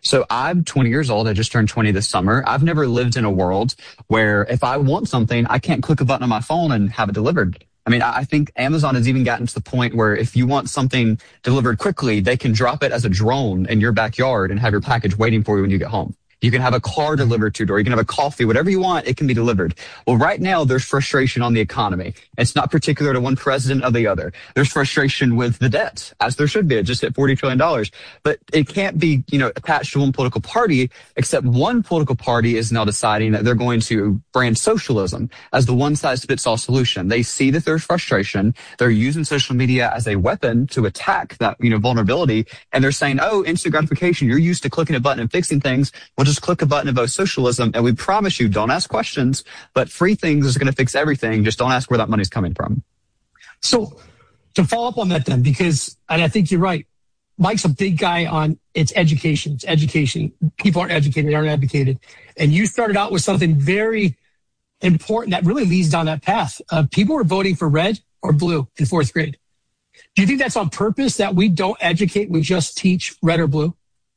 So I'm 20 years old. I just turned 20 this summer. I've never lived in a world where if I want something, I can't click a button on my phone and have it delivered. I mean, I think Amazon has even gotten to the point where if you want something delivered quickly, they can drop it as a drone in your backyard and have your package waiting for you when you get home. You can have a car delivered to your door. You can have a coffee, whatever you want, it can be delivered. Well, right now, there's frustration on the economy. It's not particular to one president or the other. There's frustration with the debt, as there should be. It just hit $40 trillion. But it can't be, attached to one political party, except one political party is now deciding that they're going to brand socialism as the one-size-fits-all solution. They see that there's frustration. They're using social media as a weapon to attack that, vulnerability. And they're saying, oh, instant gratification. You're used to clicking a button and fixing things. Well, just click a button and vote socialism, and we promise you, don't ask questions, but free things is going to fix everything. Just don't ask where that money's coming from. So to follow up on that then, and I think you're right, Mike's a big guy on it's education. It's education. People aren't educated, they aren't educated. And you started out with something very important that really leads down that path. People were voting for red or blue in fourth grade. Do you think that's on purpose, that we don't educate, we just teach red or blue?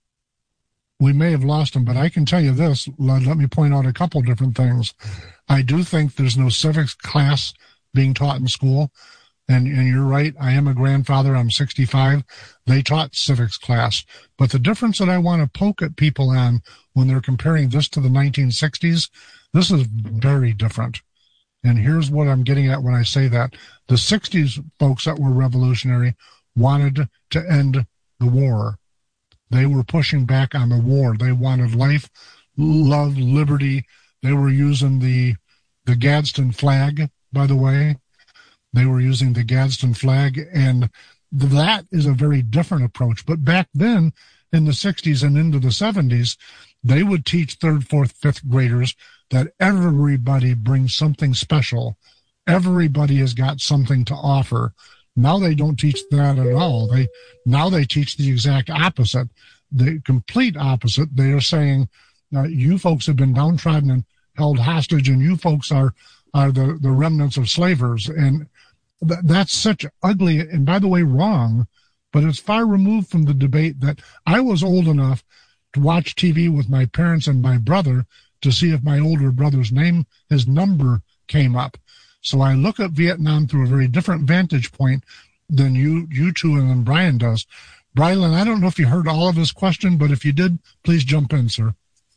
We may have lost them, but I can tell you this. Let me point out a couple different things. I do think there's no civics class being taught in school. And you're right. I am a grandfather. I'm 65. They taught civics class. But the difference that I want to poke at people on when they're comparing this to the 1960s, this is very different. And here's what I'm getting at when I say that. The 60s folks that were revolutionary wanted to end the war. They were pushing back on the war. They wanted life, love, liberty. They were using the Gadsden flag, by the way. They were using the Gadsden flag, and that is a very different approach. But back then, in the 60s and into the 70s, they would teach third, fourth, fifth graders that everybody brings something special. Everybody has got something to offer. Now they don't teach that at all. Now they teach the exact opposite, the complete opposite. They are saying, you folks have been downtrodden and held hostage, and you folks are the remnants of slavers. And that's such ugly, and by the way, wrong, but it's far removed from the debate that I was old enough to watch TV with my parents and my brother to see if my older brother's his number came up. So I look at Vietnam through a very different vantage point than you two and then Brian does. Brylan, I don't know if you heard all of his question, but if you did, please jump in, sir.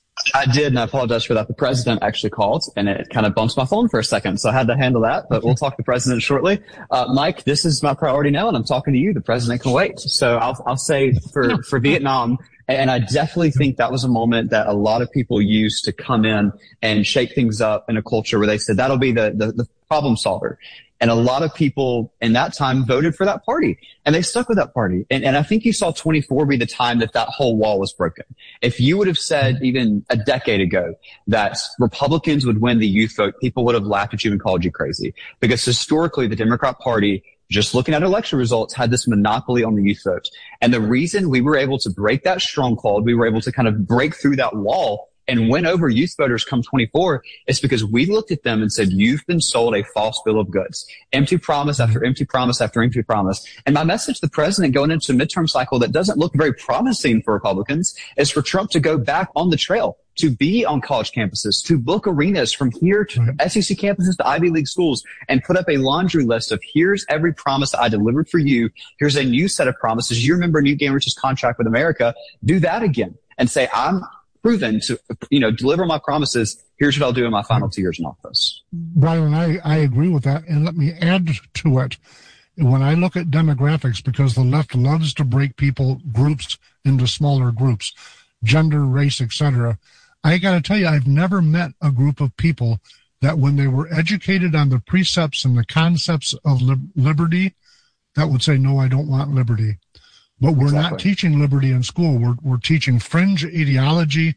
I did, and I apologize for that. The president actually called, and it kind of bumped my phone for a second, so I had to handle that, but we'll talk to the president shortly. Mike, this is my priority now, and I'm talking to you. The president can wait. So I'll say for Vietnam, and I definitely think that was a moment that a lot of people used to come in and shake things up in a culture where they said, that'll be the problem solver. And a lot of people in that time voted for that party, and they stuck with that party. And I think you saw 24 be the time that whole wall was broken. If you would have said even a decade ago that Republicans would win the youth vote, people would have laughed at you and called you crazy. Because historically, the Democrat Party, just looking at election results, had this monopoly on the youth vote. And the reason we were able to break that stronghold, we were able to kind of break through that wall and win over youth voters come 24 is because we looked at them and said, you've been sold a false bill of goods. Empty promise after empty promise after empty promise. And my message to the president going into a midterm cycle that doesn't look very promising for Republicans is for Trump to go back on the trail, to be on college campuses, to book arenas from here to SEC campuses to Ivy League schools and put up a laundry list of here's every promise I delivered for you. Here's a new set of promises. You remember Newt Gingrich's contract with America. Do that again and say, I'm proven to, deliver my promises. Here's what I'll do in my final 2 years in office. Brian, I agree with that. And let me add to it. When I look at demographics, because the left loves to break groups into smaller groups, gender, race, etc., I got to tell you, I've never met a group of people that when they were educated on the precepts and the concepts of liberty, that would say, no, I don't want liberty. But we're not teaching liberty in school. We're teaching fringe ideology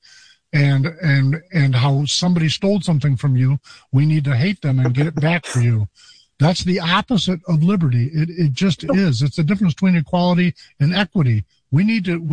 and how somebody stole something from you. We need to hate them and get it back for you. That's the opposite of liberty. It just is. It's the difference between equality and equity. We need to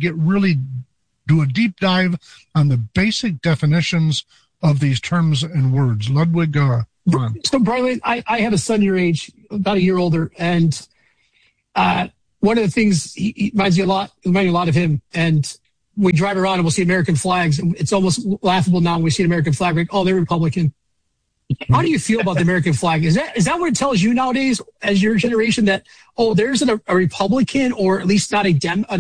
do a deep dive on the basic definitions of these terms and words. Ludwig, go on. So, Brian, I have a son your age, about a year older, and one of the things he reminds me a lot of him. And we drive around and we'll see American flags. It's almost laughable now when we see an American flag. Like, oh, they're Republican. How do you feel about the American flag? Is that what it tells you nowadays as your generation that, oh, there's a Republican or at least not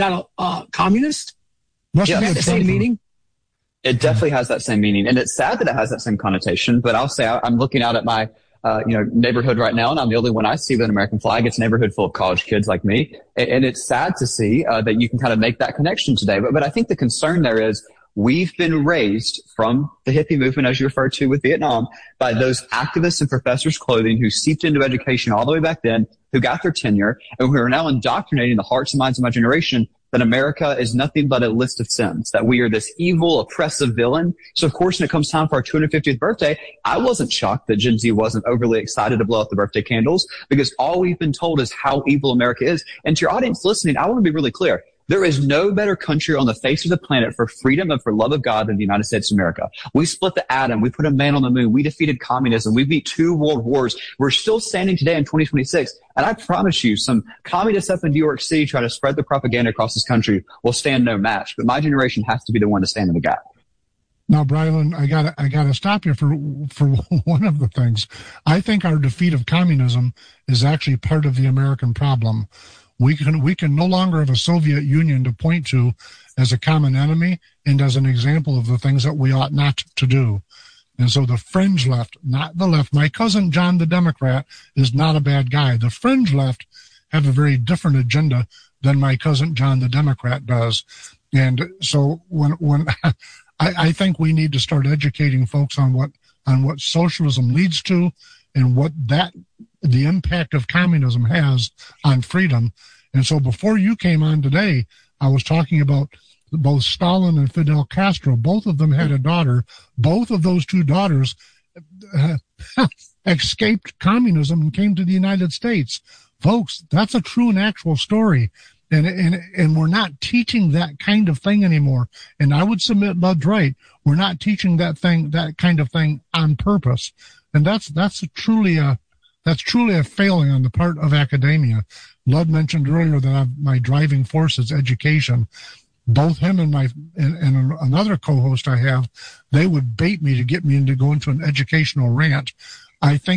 a communist? Does it have the same meaning? It definitely has that same meaning. And it's sad that it has that same connotation. But I'll say I'm looking out at my neighborhood right now, and I'm the only one I see with an American flag. It's a neighborhood full of college kids like me. And it's sad to see that you can kind of make that connection today. But I think the concern there is we've been raised from the hippie movement, as you referred to with Vietnam, by those activists and professors' clothing who seeped into education all the way back then, who got their tenure, and who are now indoctrinating the hearts and minds of my generation that America is nothing but a list of sins, that we are this evil, oppressive villain. So, of course, when it comes time for our 250th birthday, I wasn't shocked that Gen Z wasn't overly excited to blow out the birthday candles, because all we've been told is how evil America is. And to your audience listening, I want to be really clear. There is no better country on the face of the planet for freedom and for love of God than the United States of America. We split the atom. We put a man on the moon. We defeated communism. We beat 2 world wars. We're still standing today in 2026. And I promise you, some communists up in New York City trying to spread the propaganda across this country will stand no match. But my generation has to be the one to stand in the gap. Now, Brylan, I gotta stop you for one of the things. I think our defeat of communism is actually part of the American problem. We can no longer have a Soviet Union to point to as a common enemy and as an example of the things that we ought not to do. And so the fringe left, not the left. My cousin John the Democrat is not a bad guy. The fringe left have a very different agenda than my cousin John the Democrat does. And so when I think we need to start educating folks on what socialism leads to and what the impact of communism has on freedom. And so before you came on today, I was talking about both Stalin and Fidel Castro. Both of them had a daughter. Both of those 2 daughters escaped communism and came to the United States. Folks, that's a true and actual story. And we're not teaching that kind of thing anymore. And I would submit Lud's right. We're not teaching that kind of thing on purpose. And that's truly a failing on the part of academia. Lud mentioned earlier that my driving force is education. Both him and another co-host I have, they would bait me to get me into going to an educational rant. I think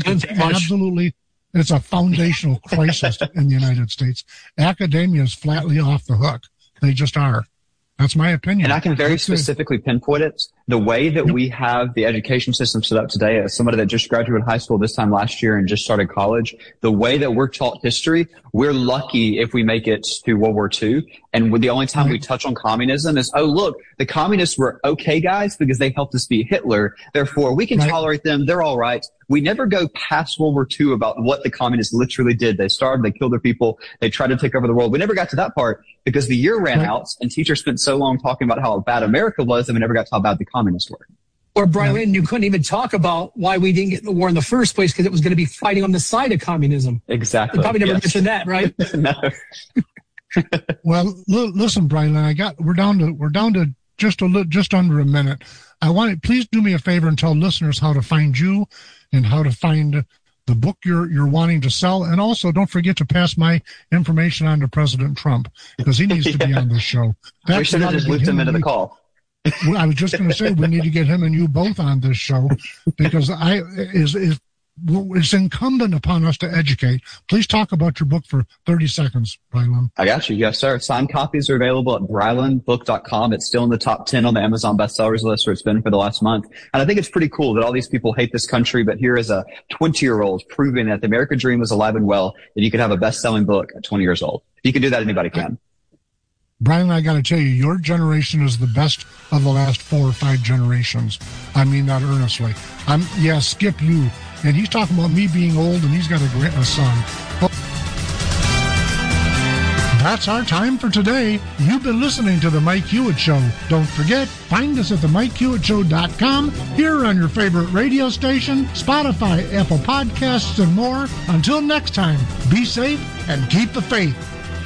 it's a foundational crisis in the United States. Academia is flatly off the hook. They just are. That's my opinion. And I can very specifically pinpoint it. The way that we have the education system set up today, as somebody that just graduated high school this time last year and just started college, the way that we're taught history, we're lucky if we make it through World War II. And the only time we touch on communism is, oh, look, the communists were okay guys because they helped us beat Hitler. Therefore, we can tolerate them. They're all right. We never go past World War II about what the communists literally did. They starved, they killed their people, they tried to take over the world. We never got to that part because the year ran out and teachers spent so long talking about how bad America was that we never got to how bad the communists were. Or, Brian, you couldn't even talk about why we didn't get in the war in the first place because it was going to be fighting on the side of communism. Exactly. You probably never mentioned that, right? No. Well, listen, Brian, we're down to just under a minute. Please do me a favor and tell listeners how to find you and how to find the book you're wanting to sell. And also don't forget to pass my information on to President Trump because he needs to be on this show. We should have just looped him into the call. I was just going to say we need to get him and you both on this show because it's incumbent upon us to educate. Please talk about your book for 30 seconds, Brylan. I got you. Yes, sir. Signed copies are available at brylanbook.com. It's still in the top 10 on the Amazon bestsellers list where it's been for the last month. And I think it's pretty cool that all these people hate this country, but here is a 20-year-old proving that the American dream is alive and well, that you could have a best-selling book at 20 years old. If you can do that, anybody can. Brian, I got to tell you, your generation is the best of the last 4 or 5 generations. I mean that earnestly. Skip you. And he's talking about me being old and he's got a son. Well, that's our time for today. You've been listening to The Mike Hewitt Show. Don't forget, find us at themikehewittShow.com, here on your favorite radio station, Spotify, Apple Podcasts, and more. Until next time, be safe and keep the faith.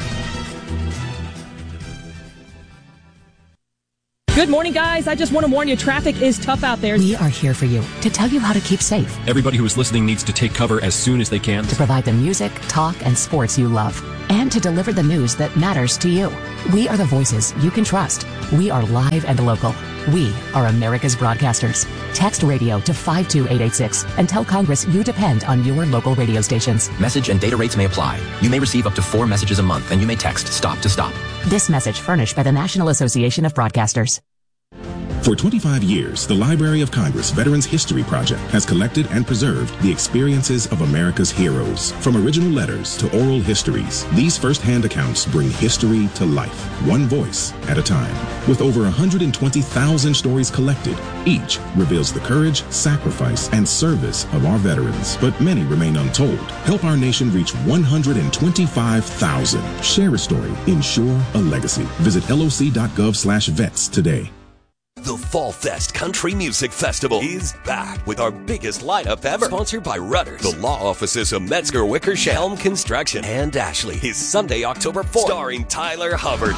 Good morning, guys. I just want to warn you, traffic is tough out there. We are here for you to tell you how to keep safe. Everybody who is listening needs to take cover as soon as they can. To provide the music, talk, and sports you love. And and to deliver the news that matters to you. We are the voices you can trust. We are live and local. We are America's broadcasters. Text radio to 52886 and tell Congress you depend on your local radio stations. Message and data rates may apply. You may receive up to 4 messages a month, and you may text STOP to STOP. This message furnished by the National Association of Broadcasters. For 25 years, the Library of Congress Veterans History Project has collected and preserved the experiences of America's heroes. From original letters to oral histories, these first-hand accounts bring history to life, one voice at a time. With over 120,000 stories collected, each reveals the courage, sacrifice, and service of our veterans, but many remain untold. Help our nation reach 125,000. Share a story. Ensure a legacy. Visit loc.gov/vets today. The Fall Fest Country Music Festival is back with our biggest lineup ever. Sponsored by Rudders, the law offices of Metzger Wickersham, Helm Construction, and Ashley. Is Sunday, October 4th. Starring Tyler Hubbard,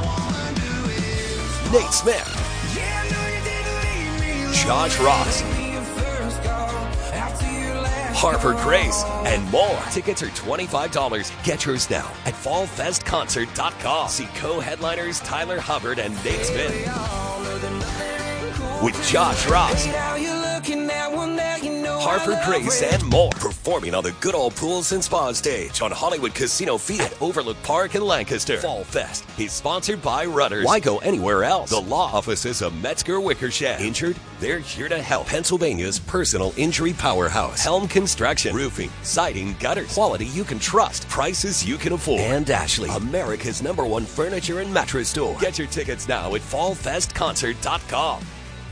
Nate Smith, Josh Ross, Harper Grace, and more. Tickets are $25. Get yours now at fallfestconcert.com. See co-headliners Tyler Hubbard and Nate Smith with Josh Ross, Harper Grace, and more. Performing on the Good Old Pools and Spa stage on Hollywood Casino Feed at Overlook Park in Lancaster. Fall Fest is sponsored by Rudders. Why go anywhere else? The law offices of Metzger Wickersham. Injured? They're here to help. Pennsylvania's personal injury powerhouse. Helm Construction. Roofing, siding, gutters. Quality you can trust. Prices you can afford. And Ashley, America's #1 furniture and mattress store. Get your tickets now at fallfestconcert.com.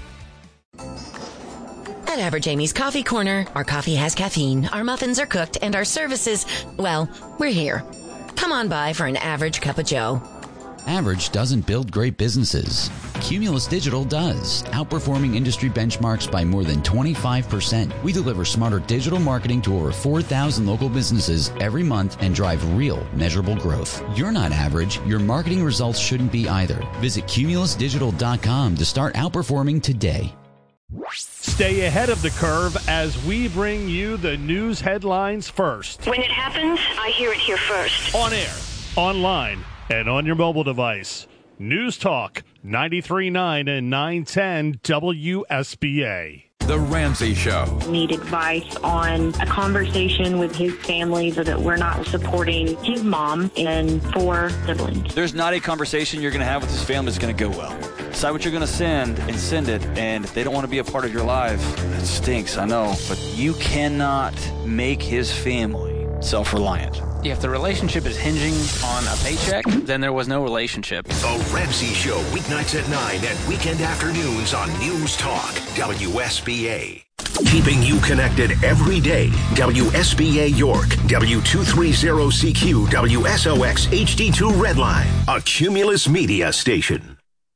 At Average Amy's Coffee Corner, our coffee has caffeine, our muffins are cooked, and our services, well, we're here. Come on by for an average cup of joe. Average doesn't build great businesses. Cumulus Digital does, outperforming industry benchmarks by more than 25%. We deliver smarter digital marketing to over 4,000 local businesses every month and drive real, measurable growth. You're not average. Your marketing results shouldn't be either. Visit cumulusdigital.com to start outperforming today. Stay ahead of the curve as we bring you the news headlines first. When it happens, I hear it here first. On air, online, and on your mobile device. News Talk 93.9 and 910 WSBA. The Ramsey Show. Need advice on a conversation with his family so that we're not supporting his mom and 4 siblings. There's not a conversation you're going to have with his family that's going to go well. Decide what you're going to send and send it. And if they don't want to be a part of your life, it stinks, I know. But you cannot make his family self-reliant. If the relationship is hinging on a paycheck, then there was no relationship. The Ramsey Show, weeknights at 9 and weekend afternoons on News Talk, WSBA. Keeping you connected every day. WSBA York, W230CQ, WSOX HD2 Redline, a Cumulus Media station.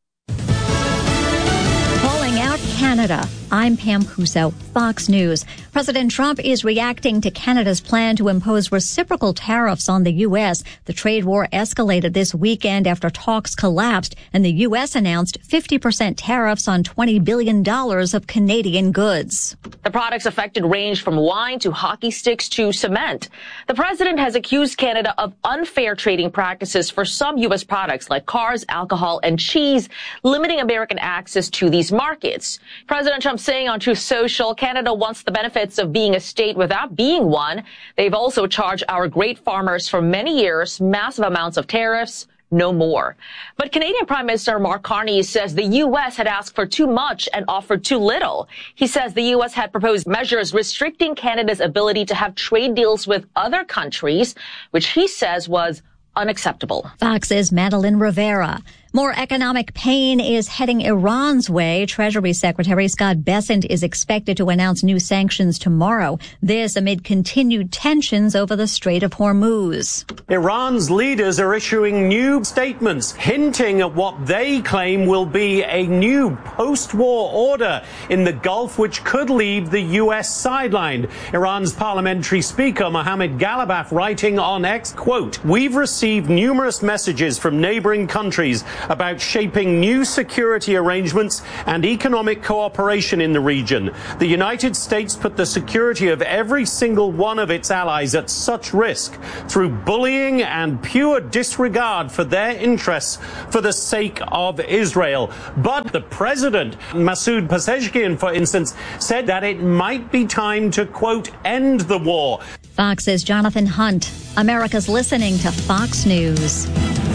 Calling out Canada. I'm Pam Huso, Fox News. President Trump is reacting to Canada's plan to impose reciprocal tariffs on the U.S. The trade war escalated this weekend after talks collapsed, and the U.S. announced 50% tariffs on $20 billion of Canadian goods. The products affected range from wine to hockey sticks to cement. The president has accused Canada of unfair trading practices for some U.S. products like cars, alcohol, and cheese, limiting American access to these markets. President Trump saying on Truth Social, Canada wants the benefits of being a state without being one. They've also charged our great farmers for many years massive amounts of tariffs. No more. But Canadian Prime Minister Mark Carney says the U.S. had asked for too much and offered too little. He says the U.S. had proposed measures restricting Canada's ability to have trade deals with other countries, which he says was unacceptable. Fox's Madeline Rivera. More economic pain is heading Iran's way. Treasury Secretary Scott Bessent is expected to announce new sanctions tomorrow. This amid continued tensions over the Strait of Hormuz. Iran's leaders are issuing new statements hinting at what they claim will be a new post-war order in the Gulf, which could leave the U.S. sidelined. Iran's parliamentary speaker Mohammad Ghalibaf writing on X, quote, "We've received numerous messages from neighboring countries about shaping new security arrangements and economic cooperation in the region. The United States put the security of every single one of its allies at such risk through bullying and pure disregard for their interests for the sake of Israel. But the president, Masoud Pezeshkian, for instance, said that it might be time to, quote, end the war. Fox's Jonathan Hunt. America's listening to Fox News.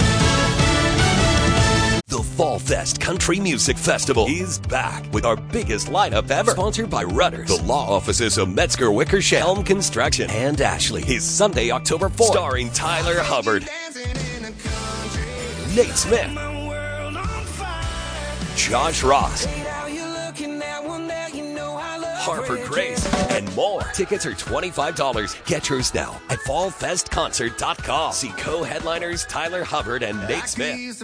The Fall Fest Country Music Festival is back with our biggest lineup ever. Sponsored by Rudders, the law offices of Metzger Wickersham, Helm Construction, and Ashley. Is Sunday, October 4th. Starring Tyler Hubbard, Nate Smith, Josh Ross, Harper Grace, and more. Tickets are $25. Get yours now at fallfestconcert.com. See co-headliners Tyler Hubbard and Nate Smith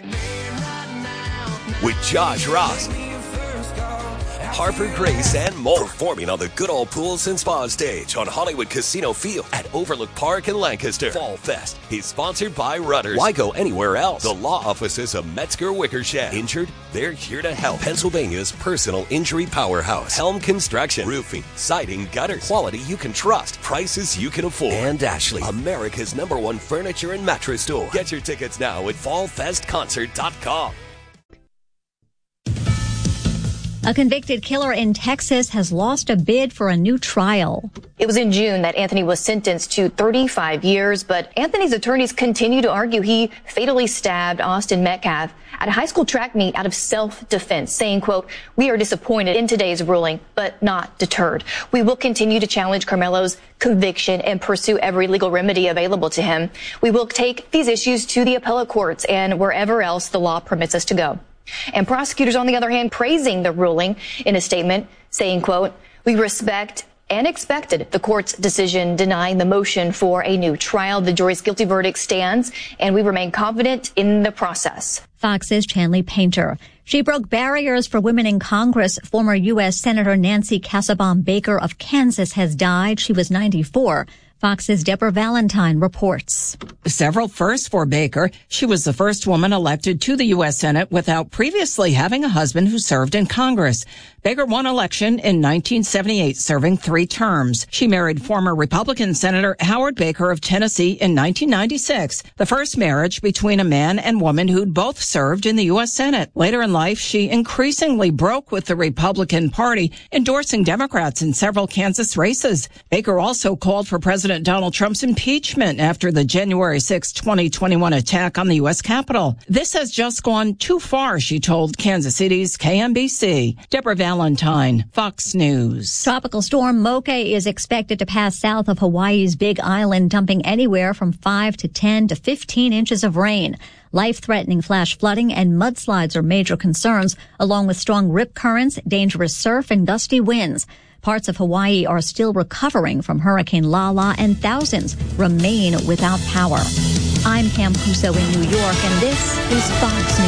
with Josh Ross, Harper Grace, and more. Performing on the Good Old Pools and Spa stage on Hollywood Casino Field at Overlook Park in Lancaster. Fall Fest is sponsored by Rudders. Why go anywhere else? The law offices of Metzger Wickersham. Injured? They're here to help. Pennsylvania's personal injury powerhouse. Helm Construction. Roofing, siding, gutters. Quality you can trust. Prices you can afford. And Ashley, America's #1 furniture and mattress store. Get your tickets now at fallfestconcert.com. A convicted killer in Texas has lost a bid for a new trial. It was in June that Anthony was sentenced to 35 years, but Anthony's attorneys continue to argue he fatally stabbed Austin Metcalf at a high school track meet out of self-defense, saying, quote, "We are disappointed in today's ruling, but not deterred. We will continue to challenge Carmelo's conviction and pursue every legal remedy available to him. We will take these issues to the appellate courts and wherever else the law permits us to go." And prosecutors, on the other hand, praising the ruling in a statement, saying, quote, "We respect and expected the court's decision denying the motion for a new trial. The jury's guilty verdict stands, and we remain confident in the process." Fox's Chanley Painter. She broke barriers for women in Congress. Former U.S. Senator Nancy Kassebaum Baker of Kansas has died. She was 94. Fox's Deborah Valentine reports. Several firsts for Baker. She was the first woman elected to the U.S. Senate without previously having a husband who served in Congress. Baker won election in 1978, serving 3 terms. She married former Republican Senator Howard Baker of Tennessee in 1996, the first marriage between a man and woman who'd both served in the U.S. Senate. Later in life, she increasingly broke with the Republican Party, endorsing Democrats in several Kansas races. Baker also called for President Donald Trump's impeachment after the January 6, 2021 attack on the U.S. Capitol. "This has just gone too far," she told Kansas City's KMBC. Deborah Valentine, Fox News. Tropical storm Moke is expected to pass south of Hawaii's Big Island, dumping anywhere from 5 to 10 to 15 inches of rain. Life-threatening flash flooding and mudslides are major concerns, along with strong rip currents, dangerous surf, and gusty winds. Parts of Hawaii are still recovering from Hurricane Lala, and thousands remain without power. I'm Pam Puso in New York, and this is Fox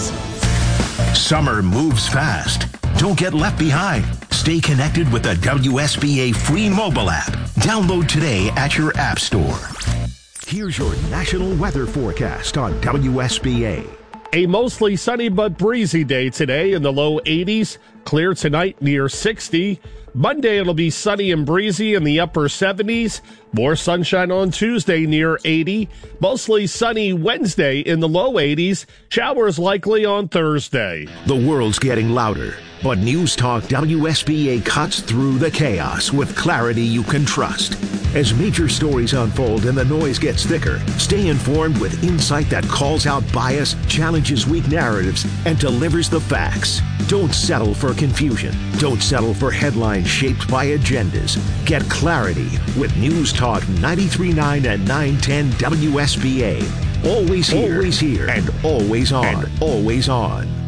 News. Summer moves fast. Don't get left behind. Stay connected with the WSBA free mobile app. Download today at your app store. Here's your national weather forecast on WSBA. A mostly sunny but breezy day today in the low 80s. Clear tonight near 60. Monday it'll be sunny and breezy in the upper 70s. More sunshine on Tuesday near 80. Mostly sunny Wednesday in the low 80s. Showers likely on Thursday. The world's getting louder, but News Talk WSBA cuts through the chaos with clarity you can trust. As major stories unfold and the noise gets thicker, stay informed with insight that calls out bias, challenges weak narratives, and delivers the facts. Don't settle for confusion. Don't settle for headlines shaped by agendas. Get clarity with News Talk 93.9 and 910 WSBA. Always here, and always on.